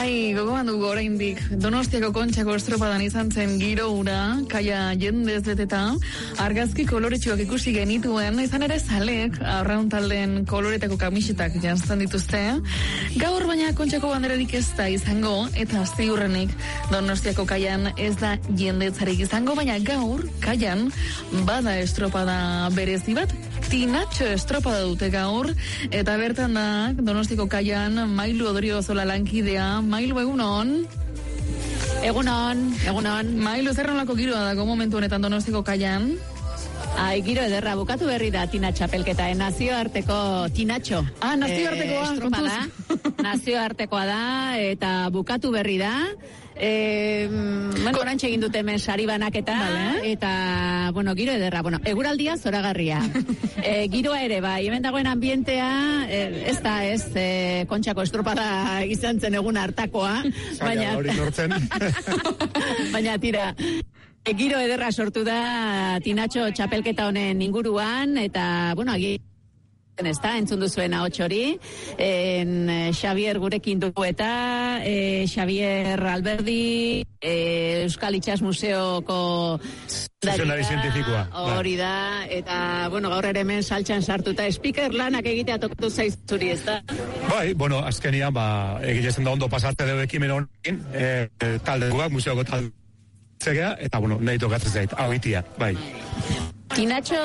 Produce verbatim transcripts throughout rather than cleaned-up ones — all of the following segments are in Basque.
Bai, gogoan dugu oraindik Donostiako Kontxako estropadan izan zen giro ura, kaia jendez beteta, argazki koloretsuak ikusi genituen, izan ere zalek, arraun taldeen koloretako kamisetak jantzten dituzte. Gaur baina Kontxako banderarik ez da izango, eta ziurrenik Donostiako kaian ez da jendetzarik izango, baina gaur kaian bada estropada berezi bat, Tinatxo estropada dute gaur, eta bertan da Donostiko kaian Mailu Odriozola lankidea. Mailu, egunon? Egunon, egunon. Mailu, zer nolako giroa dago momentu honetan Donostiko kaian? Ai, giro ederra, bukatu berri da Tina txapelketa, eh? Nazioarteko Tinatxo. Ah, nazioartekoa, eh, kontuz. Nazioartekoa da, eta bukatu berri da. Eh, bueno, orantxe egin dute hemen sari banaketa, vale. Eta, bueno, giro ederra, bueno, eguraldia zoragarria. eh, giroa ere, bai, hemen dagoen ambientea, eh, ez da, ez, eh, Kontxako estropada izan zen egun hartakoa, baina... baina tira... E, giro ederra sortu da Tinatxo txapelketa honen inguruan, eta, bueno, agi... ez da, entzun duzuen ahots hori, en, Xavier gurekin dugu eta e, Xavier Alberdi, e, Euskal Itxas Museoko zuzendari zientifikoa. Hori da, eta, bueno, gaur ere hemen saltxan sartuta, speaker lanak egitea tokatu zaizuri, ez da? Bai, bueno, azkenian, ba, egilezen da ondo pasarte dugu ekimen honekin, e, e, talde guak, museoko talde zegea, eta, bueno, nahi tokatzen zait, hau itia, bai. Tinatxo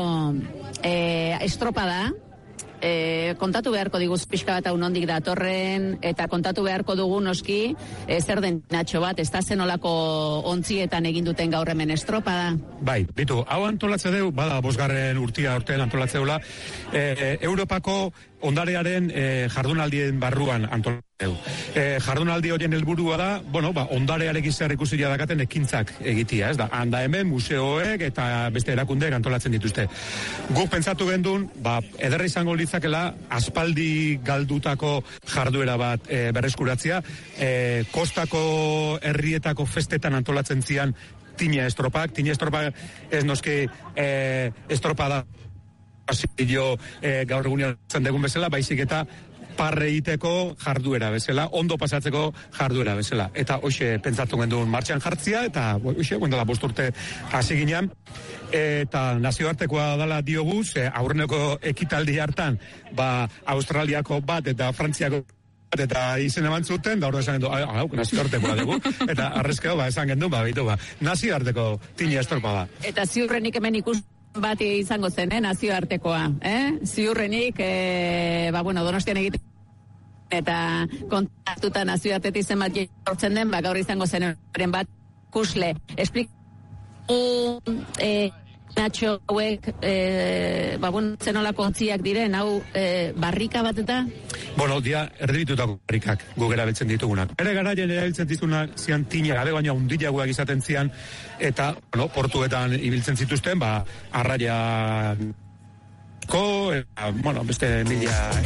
eh, estropada, eh, kontatu beharko diguz pixka bat hau nondik datorren, eta kontatu beharko dugu noski, eh, zer den Tinatxo bat, ez da zenolako ontzietan egin duten gaur hemen estropada? Bai, bitu, hau antolatze deu, bada bosgarren urtia urtean antolatze deula, eh, Europako ondarearen eh, jardunaldien barruan antolatzen dugu. Eh, jardunaldi horien helburua da, bueno, ba, ondarearekin zer ikusi dakaten ekintzak egitia, ez da, handa hemen museoek eta beste erakundeek antolatzen dituzte. Guk pentsatu gendun, ba, ederra izango litzakela aspaldi galdutako jarduera bat e, berreskuratzea, e, kostako herrietako festetan antolatzen zian tina estropak, tina estropak ez noski e, estropada pasillo e, gaur egunean zen dugun bezala, baizik eta parre egiteko jarduera bezala, ondo pasatzeko jarduera bezala. Eta hoxe pentsatu gendun martxan jartzia, eta hoxe, guendala bost urte hasi ginean, eta nazioartekoa dala diogu, ze aurreneko ekitaldi hartan, ba, Australiako bat eta Frantziako bat eta izen eman zuten, da hor esan gendu, hau, nazioartekoa dugu, eta arrezkeo, ba, esan gendu, ba, bitu, ba, nazioarteko tina estropa da. Eta ziurrenik hemen ikus bat izango zen, eh, nazioartekoa, eh? Ziurrenik, eh, ba, bueno, Donostian egiten eta kontaktuta nazioartetik zenbat jortzen den, ba, gaur izango zen horren bat kusle. Espliku, eh, Natxo hauek, eh, ba, bueno, zenolako ontziak diren, hau, eh, barrika bat eta? Bueno, dia, erdibitutako barrikak guk erabiltzen ditugunak. Ere garaien erabiltzen ditugunak zian tina gabe, baina undilaguak izaten zian, eta, bueno, portuetan ibiltzen zituzten, ba, arraia ko, eta, bueno, beste mila